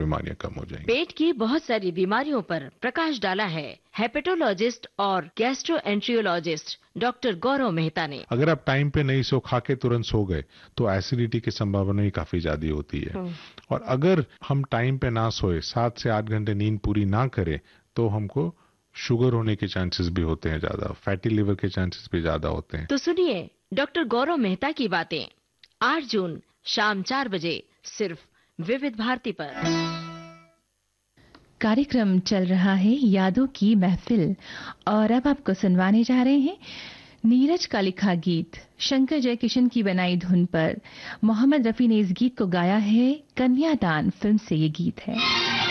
बीमारियां कम हो जाएंगी। पेट की बहुत सारी बीमारियों पर प्रकाश डाला है हेपेटोलॉजिस्ट और गैस्ट्रोएंट्रियोलॉजिस्ट डॉक्टर गौरव मेहता ने। अगर आप टाइम पे नहीं खा के तुरंत सो गए तो एसिडिटी की संभावना ही काफी ज्यादा होती है। और अगर हम टाइम पे ना सोए, 7 से 8 घंटे नींद पूरी ना करें, तो हमको शुगर होने के चांसेस भी होते हैं ज्यादा, फैटी लिवर के चांसेस भी ज्यादा होते हैं। तो सुनिए डॉक्टर गौरव मेहता की बातें 8 जून शाम 4 बजे सिर्फ विविध भारती पर। कार्यक्रम चल रहा है यादों की महफिल और अब आपको सुनवाने जा रहे हैं नीरज का लिखा गीत। शंकर जयकिशन की बनाई धुन पर मोहम्मद रफी ने इस गीत को गाया है। कन्यादान फिल्म से ये गीत है।